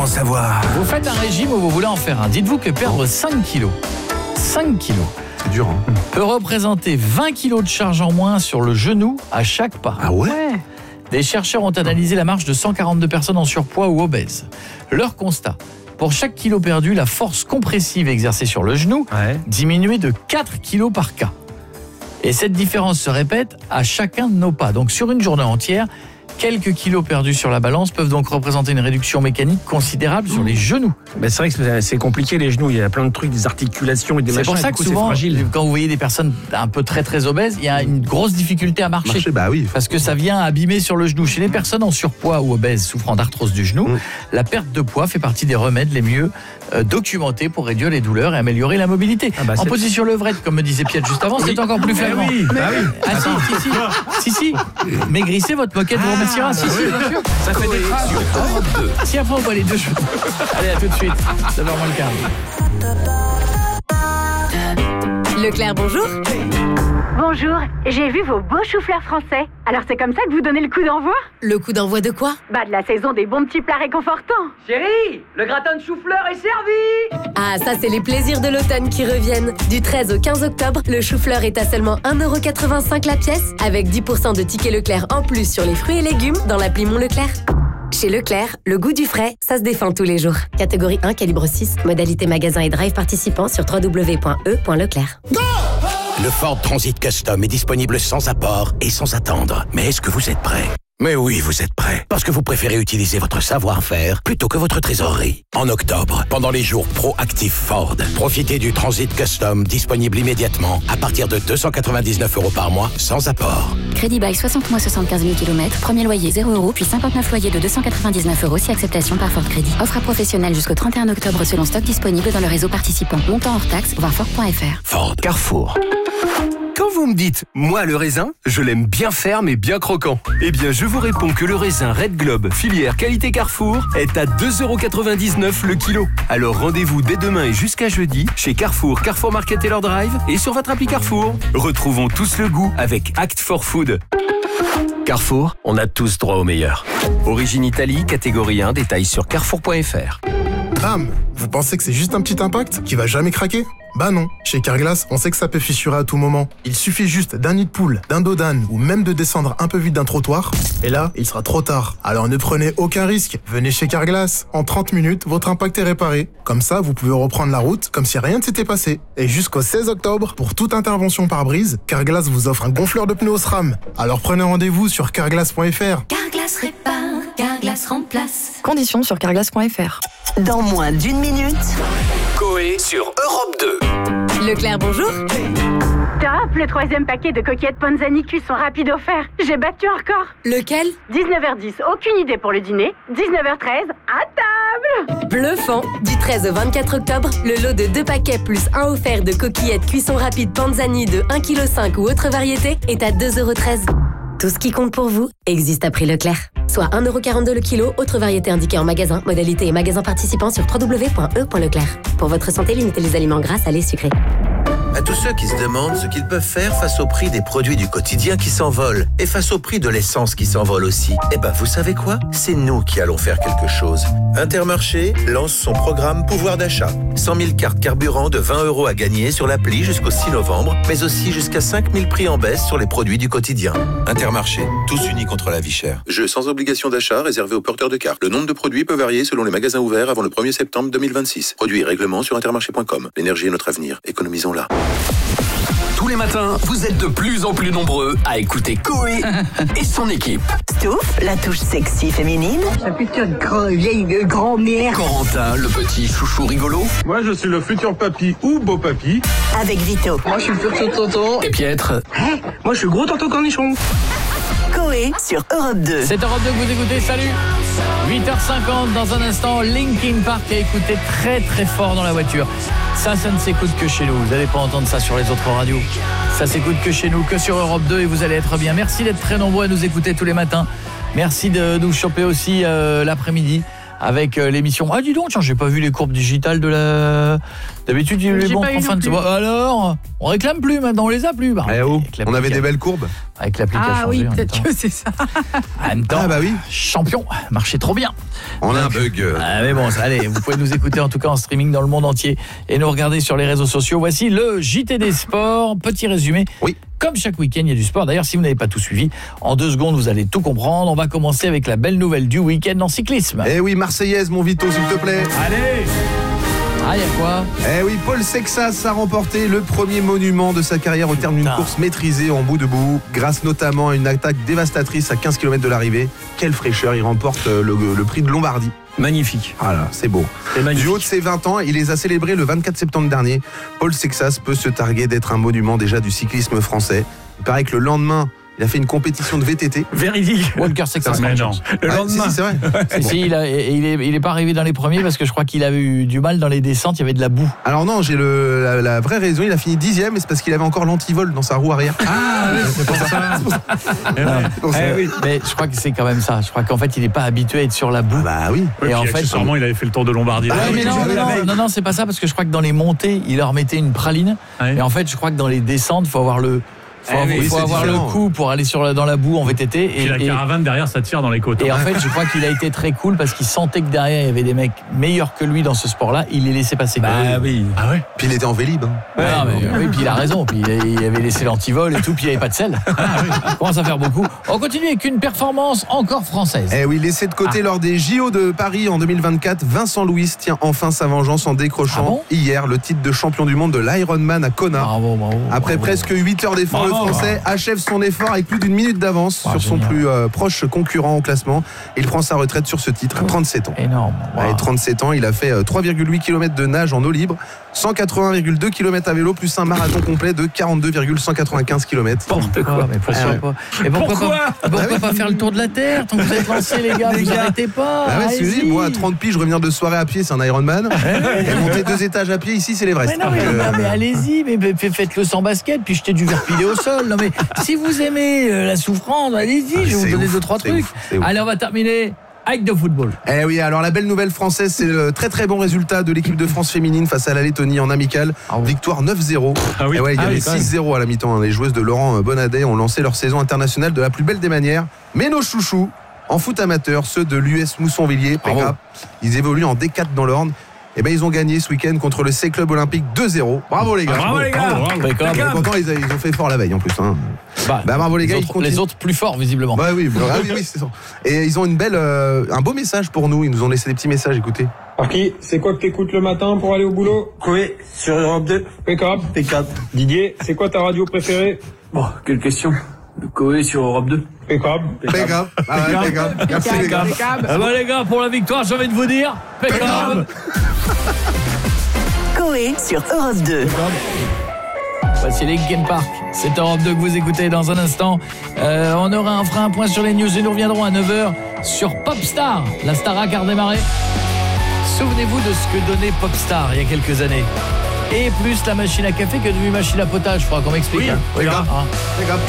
Savoir. Vous faites un régime ou vous voulez en faire un. Dites-vous que perdre 5 kilos, C'est dur, hein. peut représenter 20 kilos de charge en moins sur le genou à chaque pas. Ah ouais. Des chercheurs ont analysé la marche de 142 personnes en surpoids ou obèses. Leur constat, pour chaque kilo perdu, la force compressive exercée sur le genou diminuait de 4 kilos par cas. Et cette différence se répète à chacun de nos pas. Donc sur une journée entière, quelques kilos perdus sur la balance peuvent donc représenter une réduction mécanique considérable sur les genoux. Ben c'est vrai que c'est compliqué les genoux, il y a plein de trucs, des articulations et des C'est machins. pour ça que souvent, quand vous voyez des personnes un peu très obèses, il y a une grosse difficulté à marcher. Bah oui. Parce que ça vient abîmer sur le genou. Chez les personnes en surpoids ou obèses souffrant d'arthrose du genou, la perte de poids fait partie des remèdes les mieux documentés pour réduire les douleurs et améliorer la mobilité. En position levrette, comme me disait Piet juste avant, c'est encore plus flagrant. Si. Maigrissez, votre moquette vous remerciera. Si, bien sûr. Ça fait des traces. Si après on voit les deux cheveux. Allez, à tout de suite. C'est vraiment le cas. Leclerc, bonjour. Bonjour, j'ai vu vos beaux choux-fleurs français. Alors c'est comme ça que vous donnez le coup d'envoi ? Le coup d'envoi de quoi ? Bah de la saison des bons petits plats réconfortants. Chérie, le gratin de chou-fleur est servi. Ah, ça c'est les plaisirs de l'automne qui reviennent. Du 13 au 15 octobre, le chou-fleur est à seulement 1,85€ la pièce, avec 10% de tickets Leclerc en plus sur les fruits et légumes dans l'appli Mon Leclerc. Chez Leclerc, le goût du frais, ça se défend tous les jours. Catégorie 1, calibre 6, modalité magasin et drive participant sur www.e.leclerc. Le Ford Transit Custom est disponible sans apport et sans attendre. Mais est-ce que vous êtes prêt ? Mais oui, vous êtes prêt. Parce que vous préférez utiliser votre savoir-faire plutôt que votre trésorerie. En octobre, pendant les jours Proactive Ford, profitez du Transit Custom disponible immédiatement à partir de 299€ par mois sans apport. Crédit bail 60 mois 75 000 km, premier loyer 0€, puis 59 loyers de 299€ si acceptation par Ford Crédit. Offre à professionnel jusqu'au 31 octobre selon stock disponible dans le réseau participant. Montant hors taxe, voir Ford.fr. Ford. Carrefour. Quand vous me dites « moi le raisin, je l'aime bien ferme et bien croquant », eh bien je vous réponds que le raisin Red Globe, filière qualité Carrefour, est à 2,99€ le kilo. Alors rendez-vous dès demain et jusqu'à jeudi chez Carrefour, Carrefour Market et leur drive et sur votre appli Carrefour. Retrouvons tous le goût avec Act for Food. Carrefour, on a tous droit au meilleur. Origine Italie, catégorie 1, détails sur carrefour.fr. Bam! Vous pensez que c'est juste un petit impact qui va jamais craquer? Bah non, chez Carglass, on sait que ça peut fissurer à tout moment. Il suffit juste d'un nid de poule, d'un dos d'âne ou même de descendre un peu vite d'un trottoir. Et là, il sera trop tard. Alors ne prenez aucun risque. Venez chez Carglass. En 30 minutes, votre impact est réparé. Comme ça, vous pouvez reprendre la route comme si rien ne s'était passé. Et jusqu'au 16 octobre, pour toute intervention par brise, Carglass vous offre un gonfleur de pneus SRAM. Alors prenez rendez-vous sur carglass.fr. Carglass répare, Carglass remplace. Conditions sur carglass.fr. Dans moins d'une minute, Coé sur Europe 2. Leclerc, bonjour. Top, le 3e paquet de coquillettes Panzani cuisson rapide offert. J'ai battu un record. Lequel ? 19h10, aucune idée pour le dîner. 19h13, à table. Bluffant. Du 13 au 24 octobre, le lot de 2 paquets plus 1 offert de coquillettes cuisson rapide Panzani de 1,5 kg ou autre variété est à 2,13€. Tout ce qui compte pour vous existe à prix Leclerc. Soit 1,42€ le kilo, autre variété indiquée en magasin, modalité et magasin participant sur www.e.leclerc. Pour votre santé, limitez les aliments gras, salés, sucrés. À tous ceux qui se demandent ce qu'ils peuvent faire face au prix des produits du quotidien qui s'envolent et face au prix de l'essence qui s'envole aussi, eh ben vous savez quoi ? C'est nous qui allons faire quelque chose. Intermarché lance son programme pouvoir d'achat. 100 000 cartes carburant de 20€ à gagner sur l'appli jusqu'au 6 novembre, mais aussi jusqu'à 5 000 prix en baisse sur les produits du quotidien. Intermarché, tous unis contre la vie chère. Jeu sans obligation d'achat réservé aux porteurs de cartes. Le nombre de produits peut varier selon les magasins ouverts avant le 1er septembre 2026. Produits et règlements sur intermarché.com. L'énergie est notre avenir. Économisons-la. Tous les matins, vous êtes de plus en plus nombreux à écouter Coé et son équipe. Stouff, la touche sexy féminine. Un putain de vieille grand-mère. Corentin, le petit chouchou rigolo. Moi, je suis le futur papy ou beau papy. Avec Vito. Moi, je suis le futur tonton. Et Pietre. Moi, je suis le gros tonton cornichon. Coé sur Europe 2. C'est Europe 2 que vous écoutez, salut. 8h50, dans un instant, Linkin Park à écouter très très fort dans la voiture. Ça ne s'écoute que chez nous, vous n'allez pas entendre ça sur les autres radios. Ça s'écoute que chez nous, que sur Europe 2 et vous allez être bien. Merci d'être très nombreux à nous écouter tous les matins. Merci de nous choper aussi l'après-midi avec l'émission. Ah dis donc, tiens, j'ai pas vu les courbes digitales de D'habitude, il J'ai est bon pas eu en fin non de plus. semaine. Alors, on réclame plus maintenant, on les a plus. Bah, on avait des belles courbes. Avec l'appli qui a Ah changé. oui, en même peut-être temps. que c'est ça. En même temps, oui. champion, marchait trop bien. On a un bug. Ah, mais bon, allez, vous pouvez nous écouter en tout cas en streaming dans le monde entier et nous regarder sur les réseaux sociaux. Voici le JT des sports. Petit résumé. Oui. Comme chaque week-end, il y a du sport. D'ailleurs, si vous n'avez pas tout suivi, en 2 secondes, vous allez tout comprendre. On va commencer avec la belle nouvelle du week-end en cyclisme. Eh oui, Marseillaise, mon Vito, s'il te plaît. Allez. Ah, il y a quoi? Eh oui, Paul Sexas a remporté le premier monument de sa carrière au terme d'une course maîtrisée en bout de bout, grâce notamment à une attaque dévastatrice à 15 km de l'arrivée. Quelle fraîcheur, il remporte le prix de Lombardie. Magnifique. Voilà, c'est beau. Du haut de ses 20 ans, il les a célébrés le 24 septembre dernier. Paul Sexas peut se targuer d'être un monument déjà du cyclisme français. Il paraît que le lendemain, il a fait une compétition de VTT. Véridique. Walker Sexas. Mais non. Le lendemain. Si, c'est vrai. Si, il est pas arrivé dans les premiers parce que je crois qu'il a eu du mal dans les descentes, il y avait de la boue. Alors non, j'ai la vraie raison, il a fini 10e, et c'est parce qu'il avait encore l'antivol dans sa roue arrière. Ah oui, c'est pour ça. Oui. Mais je crois que c'est quand même ça. Je crois qu'en fait, il n'est pas habitué à être sur la boue. Bah oui. Et en fait, sûrement, il avait fait le tour de Lombardie. mais non, c'est pas ça parce que je crois que dans les montées, il leur mettait une praline. Et en fait, je crois que dans les descentes, faut avoir le coup pour aller dans la boue en VTT. Et la caravane derrière, ça tire dans les côtes. Et en fait, je crois qu'il a été très cool parce qu'il sentait que derrière, il y avait des mecs meilleurs que lui dans ce sport-là. Il les laissait passer. Oui. Ah ouais. Puis il était en Vélib. Oui, puis il a raison. Puis il avait laissé l'antivol et tout, puis il n'y avait pas de sel. Il commence à faire beaucoup. On continue avec une performance encore française. Eh oui, laissé de côté lors des JO de Paris en 2024, Vincent Louis tient enfin sa vengeance en décrochant hier le titre de champion du monde de l'Ironman à Kona. Après presque 8 heures d'effort, le Français achève son effort avec plus d'une minute d'avance sur son plus proche concurrent au classement. Il prend sa retraite sur ce titre à 37 ans. Énorme. À 37 ans, il a fait 3,8 km de nage en eau libre, 180,2 km à vélo, plus un marathon complet de 42,195 km. Mais pourquoi pas faire le tour de la Terre tant que vous êtes lancés, les gars? Vous n'arrêtez pas. Moi, à 30 piges, revenir de soirée à pied, c'est un Ironman. Et monter 2 étages à pied, ici, c'est l'Everest. Mais allez-y, mais faites-le sans basket, puis jetez du verre pilé au sol. Non, mais si vous aimez la souffrance, allez-y, je vais vous donner 2-3 trucs. Allez, on va terminer avec de football. Eh oui, alors la belle nouvelle française, c'est le très très bon résultat de l'équipe de France féminine face à la Lettonie en amical. Victoire 9-0. Il y avait 6-0 à la mi-temps. Les joueuses de Laurent Bonnadet ont lancé leur saison internationale de la plus belle des manières. Mais nos chouchous, en foot amateur, ceux de l'US Mousson-Villiers, ils évoluent en D4 dans l'Orne. Et ils ont gagné ce week-end contre le C-Club Olympique 2-0. Bravo les gars. Pourtant ils ont fait fort la veille en plus. Bravo les gars. Les autres plus forts visiblement. Oui, c'est ça. Et ils ont un beau message pour nous. Ils nous ont laissé des petits messages. Écoutez. Marquis, c'est quoi que t'écoutes le matin pour aller au boulot? Oui, sur Europe 2. P4. Didier, c'est quoi ta radio préférée? Bon, quelle question. Le Coé sur Europe 2. Pécable. Merci les gars. Les gars, pour la victoire, j'ai envie de vous dire Pécable. Coé sur Europe 2. Voici Linkin Park. C'est Europe 2 que vous écoutez dans un instant. On fera un point sur les news et nous reviendrons à 9h sur Popstar. La Starac a redémarré. Souvenez-vous de ce que donnait Popstar il y a quelques années. Et plus la machine à café que devenue machine à potage. Il faudra qu'on m'explique. Les gars.